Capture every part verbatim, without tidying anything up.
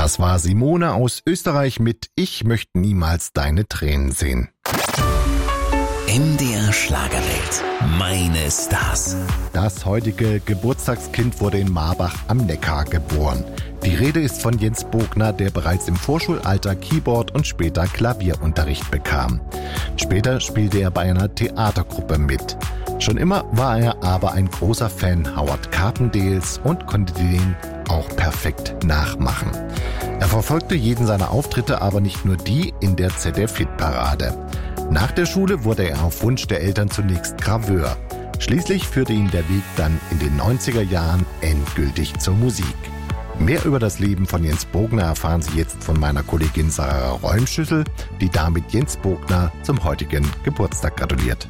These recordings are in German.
Das war Simone aus Österreich mit Ich möchte niemals deine Tränen sehen. M D R Schlagerwelt. Meine Stars. Das heutige Geburtstagskind wurde in Marbach am Neckar geboren. Die Rede ist von Jens Bogner, der bereits im Vorschulalter Keyboard und später Klavierunterricht bekam. Später spielte er bei einer Theatergruppe mit. Schon immer war er aber ein großer Fan Howard Carpendales und konnte den auch perfekt nachmachen. Er verfolgte jeden seiner Auftritte, aber nicht nur die in der Z D F-Hitparade. Nach der Schule wurde er auf Wunsch der Eltern zunächst Graveur. Schließlich führte ihn der Weg dann in den neunziger Jahren endgültig zur Musik. Mehr über das Leben von Jens Bogner erfahren Sie jetzt von meiner Kollegin Sarah Räumschüssel, die damit Jens Bogner zum heutigen Geburtstag gratuliert.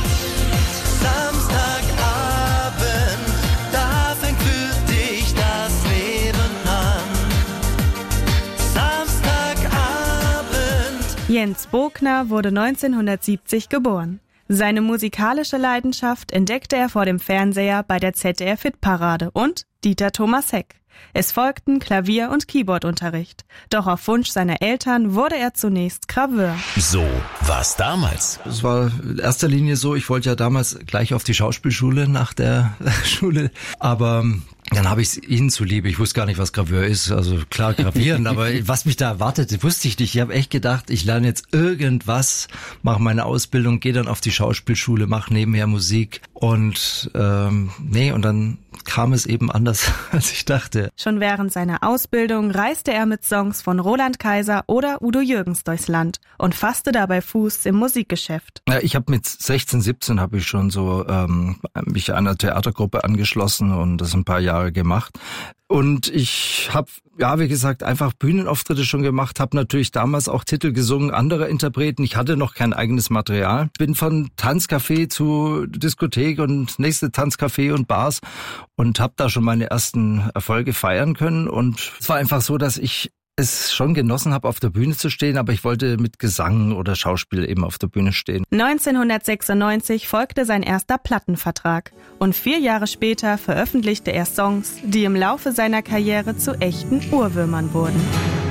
Jens Bogner wurde neunzehnhundertsiebzig geboren. Seine musikalische Leidenschaft entdeckte er vor dem Fernseher bei der Z D F-Hitparade und Dieter Thomas Heck. Es folgten Klavier- und Keyboardunterricht. Doch auf Wunsch seiner Eltern wurde er zunächst Graveur. So war's damals. Es war in erster Linie so, ich wollte ja damals gleich auf die Schauspielschule nach der Schule, aber dann habe ich es ihnen zuliebe. Ich wusste gar nicht, was Graveur ist. Also klar, gravieren, aber was mich da erwartet, wusste ich nicht. Ich habe echt gedacht, ich lerne jetzt irgendwas, mache meine Ausbildung, gehe dann auf die Schauspielschule, mache nebenher Musik und ähm, nee, und dann kam es eben anders, als ich dachte. Schon während seiner Ausbildung reiste er mit Songs von Roland Kaiser oder Udo Jürgens durchs Land und fasste dabei Fuß im Musikgeschäft. Ja, ich habe mit sechzehn, siebzehn habe ich schon so ähm, mich einer Theatergruppe angeschlossen und das ein paar Jahre gemacht. Und ich habe, ja, wie gesagt, einfach Bühnenauftritte schon gemacht, habe natürlich damals auch Titel gesungen anderer Interpreten. Ich hatte noch kein eigenes Material. Bin von Tanzcafé zu Diskothek und nächste Tanzcafé und Bars und habe da schon meine ersten Erfolge feiern können. Und es war einfach so, dass ich es schon genossen habe, auf der Bühne zu stehen, aber ich wollte mit Gesang oder Schauspiel eben auf der Bühne stehen. neunzehnhundertsechsundneunzig folgte sein erster Plattenvertrag und vier Jahre später veröffentlichte er Songs, die im Laufe seiner Karriere zu echten Urwürmern wurden.